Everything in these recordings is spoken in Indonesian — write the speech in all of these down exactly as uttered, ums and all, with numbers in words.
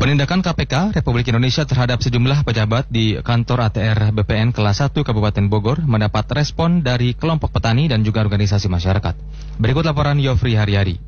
Penindakan K P K Republik Indonesia terhadap sejumlah pejabat di kantor A T R B P N kelas satu Kabupaten Bogor mendapat respon dari kelompok petani dan juga organisasi masyarakat. Berikut laporan Yofri Haryadi.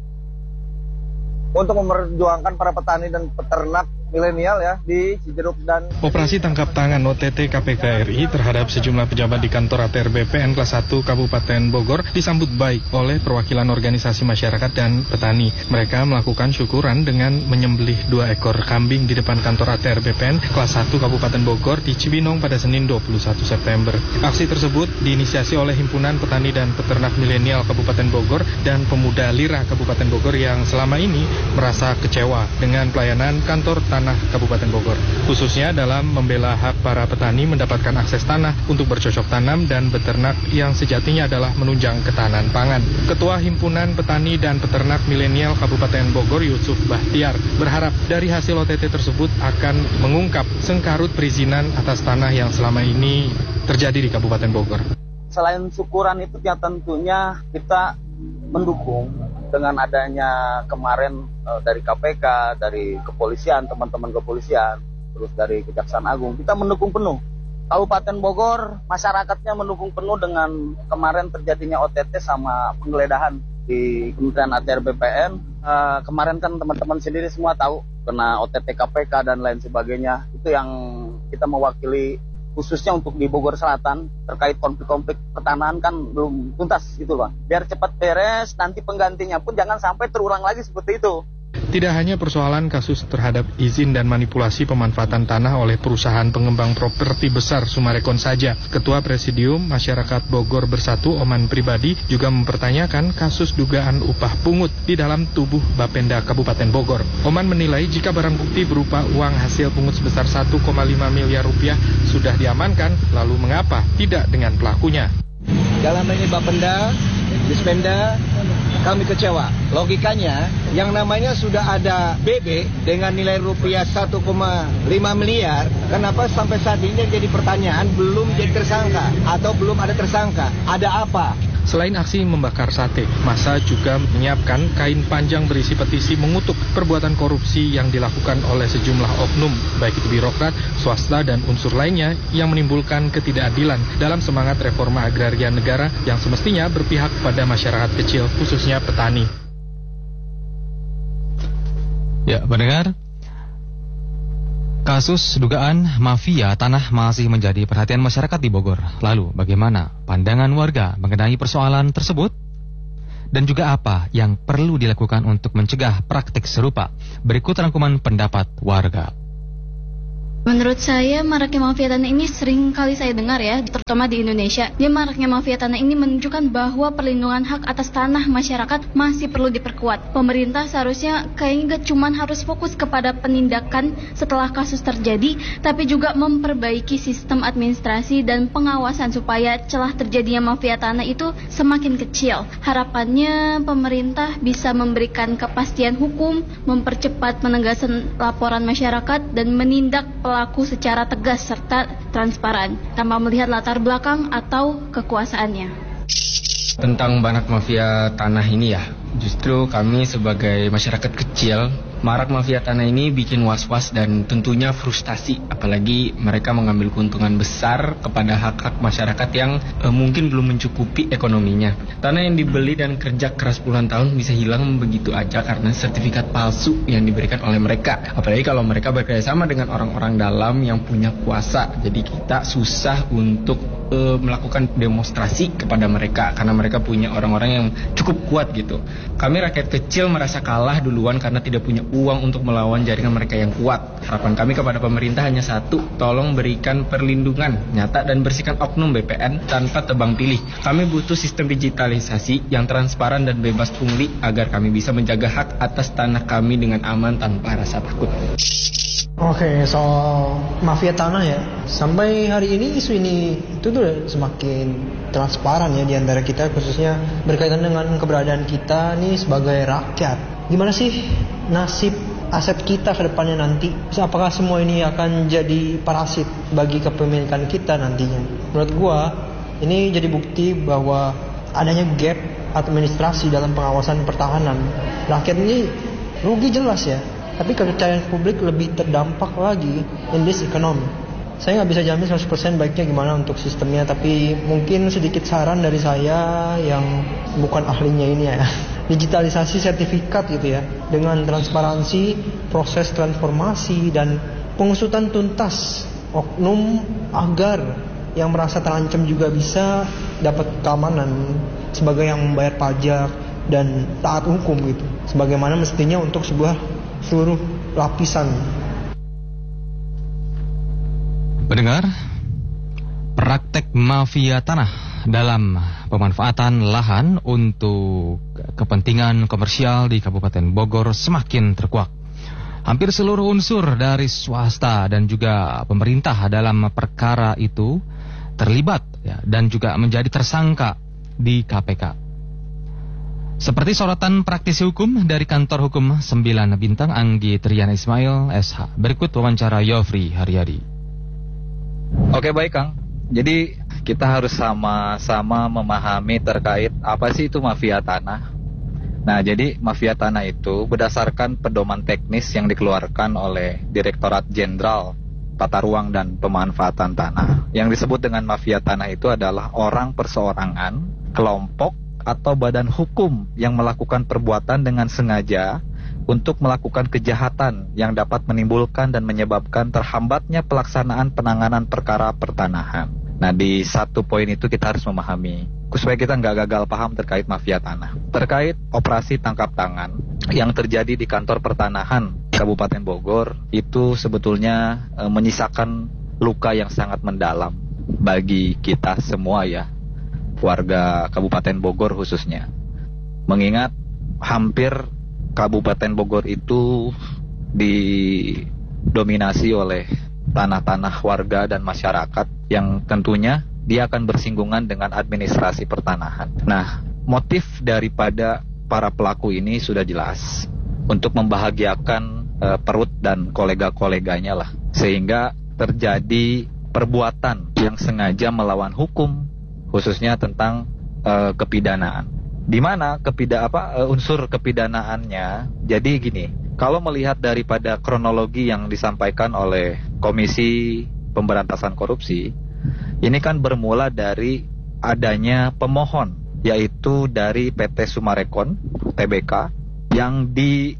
Untuk memperjuangkan para petani dan peternak milenial ya di Cijeruk dan Operasi tangkap tangan O T T K P K R I terhadap sejumlah pejabat di kantor A T R B P N kelas satu Kabupaten Bogor disambut baik oleh perwakilan organisasi masyarakat dan petani. Mereka melakukan syukuran dengan menyembelih dua ekor kambing di depan kantor A T R B P N kelas satu Kabupaten Bogor di Cibinong pada Senin dua puluh satu September. Aksi tersebut diinisiasi oleh Himpunan Petani dan Peternak Milenial Kabupaten Bogor dan Pemuda Lira Kabupaten Bogor yang selama ini merasa kecewa dengan pelayanan kantor tanah Kabupaten Bogor, khususnya dalam membela hak para petani mendapatkan akses tanah untuk bercocok tanam dan beternak yang sejatinya adalah menunjang ketahanan pangan. Ketua Himpunan Petani dan Peternak Milenial Kabupaten Bogor, Yusuf Bahtiar, berharap dari hasil O T T tersebut akan mengungkap sengkarut perizinan atas tanah yang selama ini terjadi di Kabupaten Bogor. Selain syukuran itu ya tentunya kita mendukung dengan adanya kemarin e, dari K P K, dari kepolisian, teman-teman kepolisian, terus dari Kejaksaan Agung, kita mendukung penuh. Kabupaten Bogor, masyarakatnya mendukung penuh dengan kemarin terjadinya O T T sama penggeledahan di Kementerian A T R B P N. E, kemarin kan teman-teman sendiri semua tahu kena O T T K P K dan lain sebagainya. Itu yang kita mewakili khususnya untuk di Bogor Selatan terkait konflik-konflik pertanahan kan belum tuntas gitu loh. Biar cepat beres, nanti penggantinya pun jangan sampai terulang lagi seperti itu. Tidak hanya persoalan kasus terhadap izin dan manipulasi pemanfaatan tanah oleh perusahaan pengembang properti besar Sumarekon saja. Ketua Presidium Masyarakat Bogor Bersatu, Oman Pribadi, juga mempertanyakan kasus dugaan upah pungut di dalam tubuh Bapenda Kabupaten Bogor. Oman menilai jika barang bukti berupa uang hasil pungut sebesar satu koma lima miliar rupiah sudah diamankan, lalu mengapa tidak dengan pelakunya? Dalam ini Bapenda, Dispenda, kami kecewa. Logikanya, yang namanya sudah ada B B dengan nilai rupiah satu koma lima miliar, kenapa sampai saat ini jadi pertanyaan belum jadi tersangka atau belum ada tersangka? Ada apa? Selain aksi membakar sate, massa juga menyiapkan kain panjang berisi petisi mengutuk perbuatan korupsi yang dilakukan oleh sejumlah oknum, baik itu birokrat, swasta, dan unsur lainnya yang menimbulkan ketidakadilan dalam semangat reforma agraria negara yang semestinya berpihak pada masyarakat kecil, khususnya petani. Ya, mendengar, kasus dugaan mafia tanah masih menjadi perhatian masyarakat di Bogor. Lalu, bagaimana pandangan warga mengenai persoalan tersebut? Dan juga apa yang perlu dilakukan untuk mencegah praktik serupa? Berikut rangkuman pendapat warga. Menurut saya, maraknya mafia tanah ini sering kali saya dengar ya, terutama di Indonesia. Dia maraknya mafia tanah ini menunjukkan bahwa perlindungan hak atas tanah masyarakat masih perlu diperkuat. Pemerintah seharusnya kayaknya gak cuma harus fokus kepada penindakan setelah kasus terjadi, tapi juga memperbaiki sistem administrasi dan pengawasan supaya celah terjadinya mafia tanah itu semakin kecil. Harapannya pemerintah bisa memberikan kepastian hukum, mempercepat penegasan laporan masyarakat, dan menindak pelaku secara tegas serta transparan tanpa melihat latar belakang atau kekuasaannya. Tentang banak mafia tanah ini ya, justru kami sebagai masyarakat kecil, marak mafia tanah ini bikin was-was dan tentunya frustasi, apalagi mereka mengambil keuntungan besar kepada hak-hak masyarakat yang eh, mungkin belum mencukupi ekonominya. Tanah yang dibeli dan kerja keras puluhan tahun bisa hilang begitu aja karena sertifikat palsu yang diberikan oleh mereka, apalagi kalau mereka bekerjasama dengan orang-orang dalam yang punya kuasa. Jadi kita susah untuk eh, melakukan demonstrasi kepada mereka karena mereka punya orang-orang yang cukup kuat gitu. Kami rakyat kecil merasa kalah duluan karena tidak punya uang untuk melawan jaringan mereka yang kuat. Harapan kami kepada pemerintah hanya satu, tolong berikan perlindungan nyata dan bersihkan oknum B P N tanpa tebang pilih. Kami butuh sistem digitalisasi yang transparan dan bebas pungli agar kami bisa menjaga hak atas tanah kami dengan aman tanpa rasa takut. Oke, soal mafia tanah ya, sampai hari ini isu ini itu tuh semakin transparan ya di antara kita, khususnya berkaitan dengan keberadaan kita nih sebagai rakyat. Gimana sih nasib aset kita ke depannya nanti? Apakah semua ini akan jadi parasit bagi kepemilikan kita nantinya? Menurut gua, ini jadi bukti bahwa adanya gap administrasi dalam pengawasan pertahanan. Rakyat ini rugi jelas ya. tapi kepercayaan publik lebih terdampak lagi in this economy. Saya nggak bisa jamin seratus persen baiknya gimana untuk sistemnya, tapi mungkin sedikit saran dari saya yang bukan ahlinya ini ya. Digitalisasi sertifikat gitu ya, dengan transparansi, proses transformasi, dan pengusutan tuntas oknum agar yang merasa terancam juga bisa dapat keamanan sebagai yang membayar pajak dan taat hukum gitu, sebagaimana mestinya untuk sebuah seluruh lapisan. Pendengar, praktek mafia tanah dalam pemanfaatan lahan untuk kepentingan komersial di Kabupaten Bogor semakin terkuak. Hampir seluruh unsur dari swasta dan juga pemerintah dalam perkara itu terlibat ya, dan juga menjadi tersangka di K P K. Seperti sorotan praktisi hukum dari Kantor Hukum sembilan Bintang Anggi Triana Ismail S H. Berikut wawancara Yofri Haryadi. Oke, baik Kang. Jadi kita harus sama-sama memahami terkait apa sih itu mafia tanah. Nah, jadi mafia tanah itu berdasarkan pedoman teknis yang dikeluarkan oleh Direktorat Jenderal Tata Ruang dan Pemanfaatan Tanah. Yang disebut dengan mafia tanah itu adalah orang perseorangan, kelompok, atau badan hukum yang melakukan perbuatan dengan sengaja untuk melakukan kejahatan yang dapat menimbulkan dan menyebabkan terhambatnya pelaksanaan penanganan perkara pertanahan. Nah, di satu poin itu kita harus memahami, supaya kita nggak gagal paham terkait mafia tanah. Terkait operasi tangkap tangan yang terjadi di kantor pertanahan Kabupaten Bogor, itu sebetulnya e, menyisakan luka yang sangat mendalam bagi kita semua ya, warga Kabupaten Bogor khususnya. Mengingat hampir Kabupaten Bogor itu didominasi oleh tanah-tanah warga dan masyarakat yang tentunya dia akan bersinggungan dengan administrasi pertanahan. Nah, motif daripada para pelaku ini sudah jelas, untuk membahagiakan e, perut dan kolega-koleganya lah, sehingga terjadi perbuatan yang sengaja melawan hukum, khususnya tentang e, kepidanaan. Di mana kepida apa uh, unsur kepidanaannya? Jadi gini, kalau melihat daripada kronologi yang disampaikan oleh Komisi Pemberantasan Korupsi, ini kan bermula dari adanya pemohon, yaitu dari P T Sumarekon T B K yang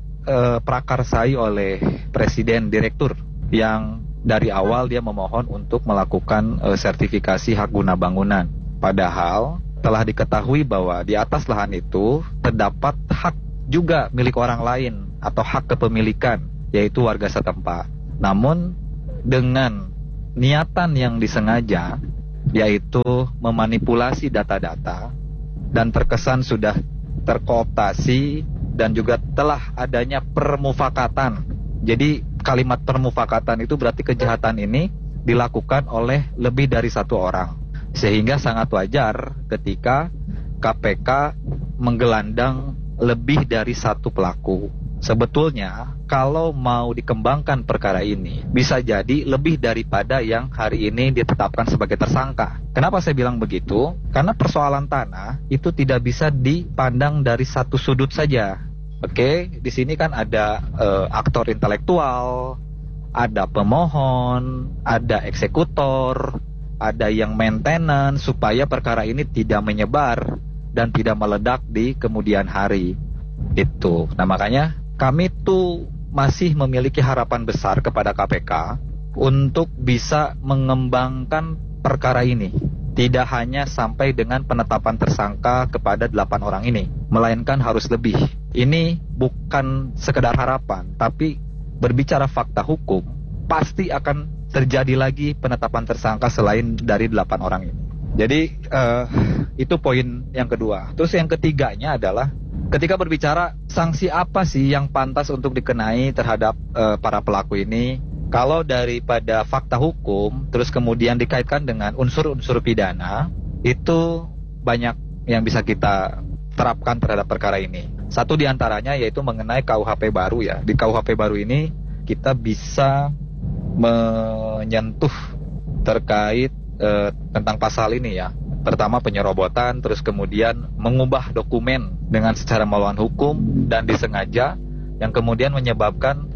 diprakarsai uh, oleh Presiden Direktur, yang dari awal dia memohon untuk melakukan uh, sertifikasi hak guna bangunan. Padahal telah diketahui bahwa di atas lahan itu terdapat hak juga milik orang lain atau hak kepemilikan, yaitu warga setempat. Namun dengan niatan yang disengaja, yaitu memanipulasi data-data, dan terkesan sudah terkooptasi dan juga telah adanya permufakatan. Jadi kalimat permufakatan itu berarti kejahatan ini dilakukan oleh lebih dari satu orang. Sehingga sangat wajar ketika K P K menggelandang lebih dari satu pelaku. Sebetulnya kalau mau dikembangkan perkara ini, bisa jadi lebih daripada yang hari ini ditetapkan sebagai tersangka. Kenapa saya bilang begitu? Karena persoalan tanah itu tidak bisa dipandang dari satu sudut saja. Oke, di sini kan ada uh, aktor intelektual, ada pemohon, ada eksekutor, ada yang maintenance supaya perkara ini tidak menyebar dan tidak meledak di kemudian hari. Itu. Nah, makanya kami tuh masih memiliki harapan besar kepada K P K untuk bisa mengembangkan perkara ini. Tidak hanya sampai dengan penetapan tersangka kepada delapan orang ini, melainkan harus lebih. Ini bukan sekedar harapan, tapi berbicara fakta hukum, pasti akan terjadi lagi penetapan tersangka selain dari delapan orang ini. Jadi uh, itu poin yang kedua. Terus yang ketiganya adalah ketika berbicara sanksi apa sih yang pantas untuk dikenai terhadap uh, para pelaku ini, kalau daripada fakta hukum terus kemudian dikaitkan dengan unsur-unsur pidana, itu banyak yang bisa kita terapkan terhadap perkara ini. Satu diantaranya yaitu mengenai K U H P baru ya. Di K U H P baru ini kita bisa menyentuh terkait eh, tentang pasal ini ya. Pertama penyerobotan, terus kemudian mengubah dokumen dengan secara melawan hukum dan disengaja, yang kemudian menyebabkan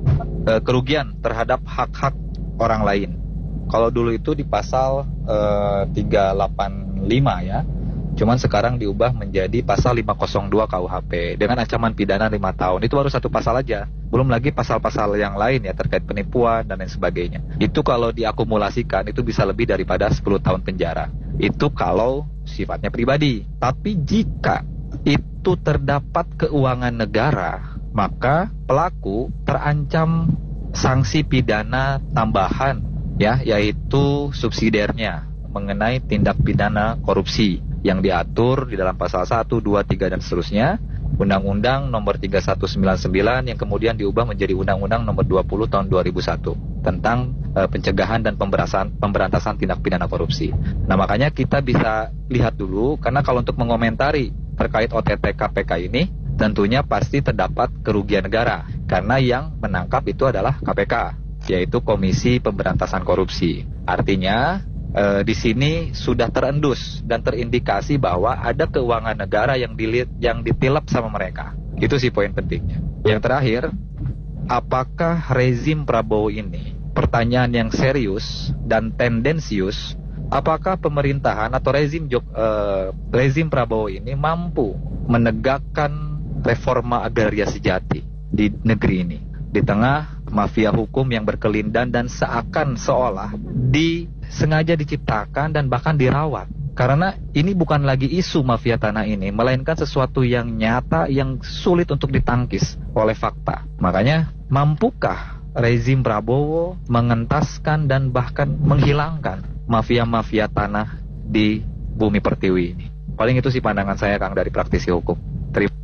uh, kerugian terhadap hak-hak orang lain. Kalau dulu itu di pasal uh, tiga delapan lima ya, cuman sekarang diubah menjadi pasal lima nol dua K U H P dengan ancaman pidana lima tahun. Itu baru satu pasal aja. Belum lagi pasal-pasal yang lain ya terkait penipuan dan lain sebagainya. Itu kalau diakumulasikan itu bisa lebih daripada sepuluh tahun penjara. Itu kalau sifatnya pribadi. Tapi jika itu terdapat keuangan negara, maka pelaku terancam sanksi pidana tambahan ya, yaitu subsidiarnya mengenai tindak pidana korupsi yang diatur di dalam pasal satu, dua, tiga dan seterusnya Undang-Undang nomor tiga satu sembilan sembilan yang kemudian diubah menjadi Undang-Undang nomor dua puluh tahun dua ribu satu tentang uh, pencegahan dan pemberantasan pemberantasan tindak pidana korupsi. Nah, makanya kita bisa lihat dulu, karena kalau untuk mengomentari terkait O T T K P K ini tentunya pasti terdapat kerugian negara, karena yang menangkap itu adalah K P K, yaitu Komisi Pemberantasan Korupsi. Artinya e, di sini sudah terendus dan terindikasi bahwa ada keuangan negara yang dilit, yang ditilap sama mereka. Itu sih poin pentingnya. Yang terakhir, apakah rezim Prabowo ini, pertanyaan yang serius dan tendensius, apakah pemerintahan atau rezim Jok, e, rezim Prabowo ini mampu menegakkan reforma agraria sejati di negeri ini, di tengah mafia hukum yang berkelindan dan seakan seolah disengaja diciptakan dan bahkan dirawat. Karena ini bukan lagi isu mafia tanah ini, melainkan sesuatu yang nyata yang sulit untuk ditangkis oleh fakta. Makanya, mampukah rezim Prabowo mengentaskan dan bahkan menghilangkan mafia-mafia tanah di bumi pertiwi ini? Paling itu sih pandangan saya, Kang, dari praktisi hukum. Terima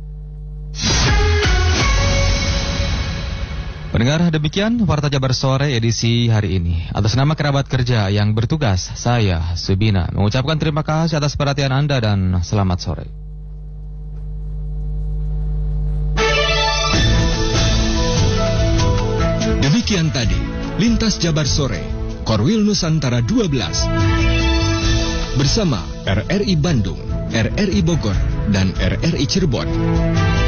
Pendengar, demikian Warta Jabar Sore edisi hari ini. Atas nama kerabat kerja yang bertugas, saya Subina mengucapkan terima kasih atas perhatian Anda dan selamat sore. Demikian tadi Lintas Jabar Sore Korwil Nusantara dua belas bersama R R I Bandung, R R I Bogor, dan R R I Cirebon.